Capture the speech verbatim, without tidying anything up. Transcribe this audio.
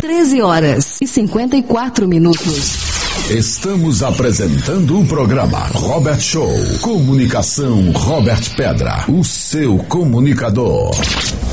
treze horas e cinquenta e quatro minutos. Estamos apresentando o programa Robert Show. Comunicação Robert Pedra, o seu comunicador.